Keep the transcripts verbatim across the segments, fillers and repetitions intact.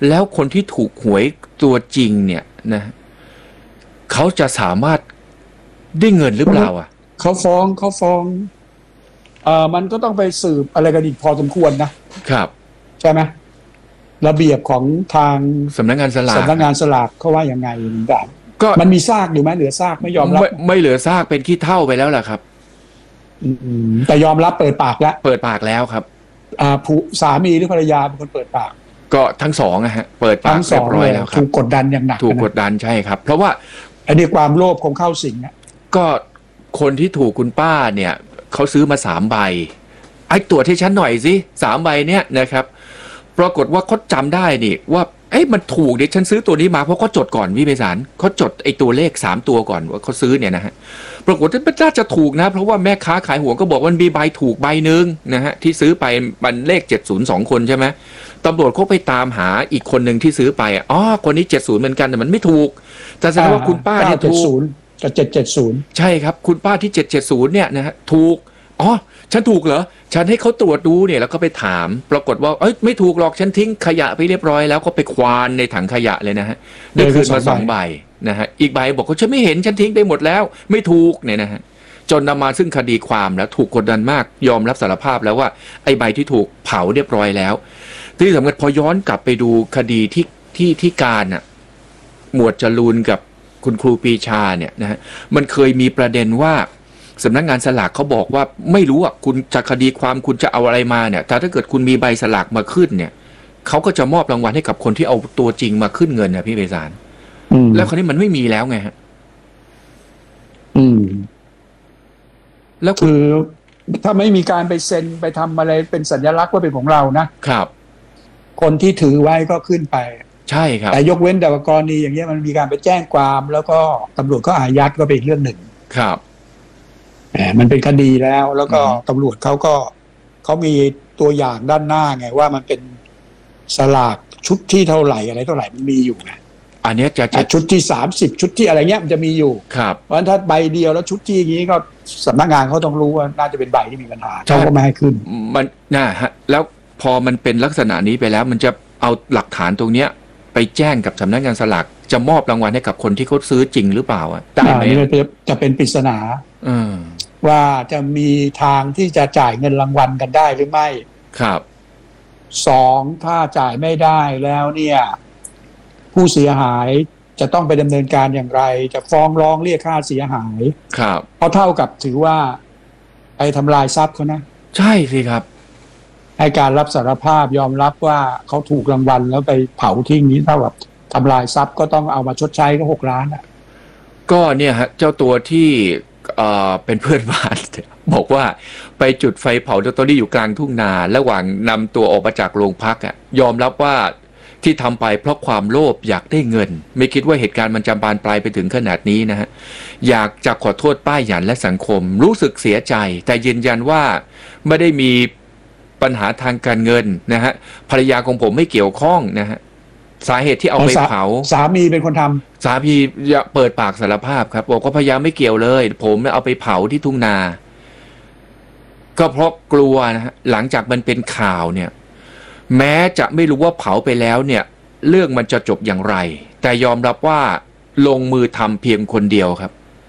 แล้วคนที่ถูกหวยตัวจริงเนี่ยนะเขาจะสามารถได้เงินหรือเปล่าอ่ะเขาฟ้องเขาฟ้องเอ่อมันก็ต้องไปสืบอะไรกันอีกพอสมควรนะครับใช่ไหมระเบียบของทางสำนักงานสลากสำนักงานสลากเขาว่ายังไงบ้างก็มันมีซากอยู่ไหมเหลือซากไม่ยอมรับไม่ไม่เหลือซากเป็นขี้เถ้าไปแล้วล่ะครับแต่ยอมรับเปิดปากแล้วเปิดปากแล้วครับอ่าผู้สามีหรือภรรยาเป็นคนเปิดปากก็ทั้งสองนะฮะเปิดปากเรียบร้อยแล้วครับถูกกดดันอย่างหนักถูกกดดันใช่ครับเพราะว่าไอ้นี่ความโลภคงเข้าสิงอ่ะก็คนที่ถูกคุณป้าเนี่ยเขาซื้อมาสามใบไอ้ตรวจให้ฉันหน่อยสิสามใบเนี่ยนะครับปรากฏว่าเขาจำได้นี่ว่าเอ้ยมันถูกเดี๋ยวฉันซื้อตัวนี้มาเพราะเขาจดก่อนพี่ไพศาลเขาจดไอ้ตัวเลขสามตัวก่อนว่าเขาซื้อเนี่ยนะฮะปรากฏว่าน่าจะถูกนะเพราะว่าแม่ค้าขายหัวก็บอกว่ามันมีใบถูกใบหนึ่งนะฮะที่ซื้อไปมันเลขเจ็ดศูนย์สองคนใช่ไหมตำรวจเขาไปตามหาอีกคนหนึ่งที่ซื้อไปอ๋อคนนี้เจ็ดศูนย์เหมือนกันแต่มันไม่ถูกแต่แสดงว่าคุณป้าเนี่ยถูกกับเจ็ดเจ็ดศูนย์ใช่ครับคุณป้าที่เจ็ดเจ็ดศูนย์เนี่ยนะฮะถูกอ๋อฉันถูกเหรอฉันให้เขาตรวจดูเนี่ยแล้วก็ไปถามปรากฏว่าเอ้ยไม่ถูกหรอกฉันทิ้งขยะไปเรียบร้อยแล้วก็ไปควานในถังขยะเลยนะฮะได้คืนมาสองใบนะฮะอีกใบบอกว่าฉันไม่เห็นฉันทิ้งไปหมดแล้วไม่ถูกเนี่ยนะฮะจนนำมาซึ่งคดีความแล้วถูกกดดันมากยอมรับสารภาพแล้วว่าไอ้ใบที่ถูกเผาเรียบร้อยแล้วที่สำคัญพอย้อนกลับไปดูคดีที่ที่ที่การอ่ะหมวดจรูนกับคุณครูปรีชาเนี่ยนะฮะมันเคยมีประเด็นว่าสำนักงานสลากเขาบอกว่าไม่รู้อ่ะคุณจะคดีความคุณจะเอาอะไรมาเนี่ยแต่ถ้าเกิดคุณมีใบสลากมาขึ้นเนี่ยเขาก็จะมอบรางวัลให้กับคนที่เอาตัวจริงมาขึ้นเงินนะพี่ไพศาลแล้วคราวนี้มันไม่มีแล้วไงฮะอืมแล้วคือถ้าไม่มีการไปเซ็นไปทำอะไรเป็นสัญลักษณ์ว่าเป็นของเรานะครับคนที่ถือไว้ก็ขึ้นไปใช่ครับแต่ยกเว้นแต่กรณีอย่างเงี้ยมันมีการไปแจ้งความแล้วก็ตำรวจก็อายัดก็เป็นอีกเรื่องหนึ่งครับมันเป็นคดีแล้วแล้วก็ตำรวจเขาก็เขามีตัวอย่างด้านหน้าไงว่ามันเป็นสลากชุดที่เท่าไหร่อะไรเท่าไหร่มันมีอยู่ไงอันนี้จะจะชุดที่สามสิบชุดที่อะไรเงี้ยมันจะมีอยู่ครับเพราะฉะนั้นถ้าใบเดียวแล้วชุดที่อย่างนี้ก็สำนักงานเขาต้องรู้ว่าน่าจะเป็นใบที่มีปัญหาเขาก็ไม่ให้ขึ้นมันน่าฮะแล้วพอมันเป็นลักษณะนี้ไปแล้วมันจะเอาหลักฐานตรงเนี้ยไปแจ้งกับสำนักงานสลากจะมอบรางวัลให้กับคนที่เขาซื้อจริงหรือเปล่าอ่ะได้ไหมจะเป็นปริศนาว่าจะมีทางที่จะจ่ายเงินรางวัลกันได้หรือไม่ครับสองถ้าจ่ายไม่ได้แล้วเนี่ยผู้เสียหายจะต้องไปดำเนินการอย่างไรจะฟ้องร้องเรียกค่าเสียหายครับเพราะเท่ากับถือว่าไปทำลายทรัพย์เขานะใช่สิครับให้การรับสารภาพยอมรับว่าเขาถูกรางวัลแล้วไปเผาทิ้งนี้เท่ากับทำลายทรัพย์ก็ต้องเอามาชดใช้ก็หกล้านอ่ะก็เนี่ยฮะเจ้าตัวที่เอ่อเป็นเพื่อนบ้านบอกว่าไปจุดไฟเผาลอตเตอรี่อยู่กลางทุ่งนาระหว่างนำตัวออกมาจากโรงพักอ่ะยอมรับว่าที่ทำไปเพราะความโลภอยากได้เงินไม่คิดว่าเหตุการณ์มันจะบานปลายไปถึงขนาดนี้นะฮะอยากจะขอโทษป้าหยันและสังคมรู้สึกเสียใจแต่ยืนยันว่าไม่ได้มีปัญหาทางการเงินนะฮะภรรยาของผมไม่เกี่ยวข้องนะฮะสาเหตุที่เอาไปเผาสามีเป็นคนทำสามีเปิดปากสารภาพครับบอกว่าภรรยาไม่เกี่ยวเลยผมเอาไปเผาที่ทุ่งนาก็เพราะกลัวนะฮะหลังจากมันเป็นข่าวเนี่ยแม้จะไม่รู้ว่าเผาไปแล้วเนี่ยเรื่องมันจะจบอย่างไรแต่ยอมรับว่าลงมือทำเพียงคนเดียวครับ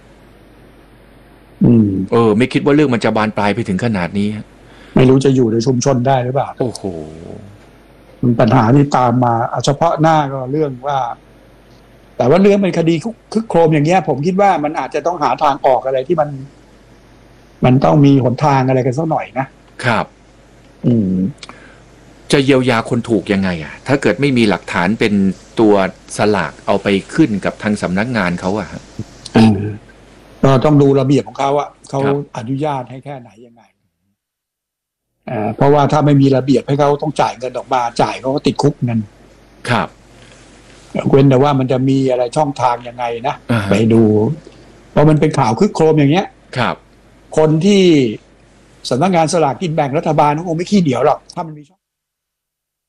อืมเออไม่คิดว่าเรื่องมันจะบานปลายไปถึงขนาดนี้ไม่รู้จะอยู่ในชุมชนได้หรือเปล่าโอ้โหมันปัญหาที่ตามมาเฉพาะหน้าก็เรื่องว่าแต่ว่าเรื่องเป็นคดีคึกโครมอย่างเงี้ยผมคิดว่ามันอาจจะต้องหาทางออกอะไรที่มันมันต้องมีหนทางอะไรกันสักหน่อยนะครับอืมจะเยียวยาคนถูกยังไงอ่ะถ้าเกิดไม่มีหลักฐานเป็นตัวสลากเอาไปขึ้นกับทางสำนักงานเขาอ่ะก็ต้องดูระเบียบของเขาอ่ะเขาอนุญาตให้แค่ไหนยังไงอ่าเพราะว่าถ้าไม่มีระเบียบให้เขาต้องจ่ายเงินออกมาจ่ายเขาก็ติดคุกเงินครับเว้นแต่ว่ามันจะมีอะไรช่องทางยังไงนะไปดูเพราะมันเป็นข่าวคึกโครมอย่างเงี้ยครับคนที่สำนักงานสลากกินแบ่งรัฐบาลคงไม่ขี้เหนียวหรอกถ้ามันมี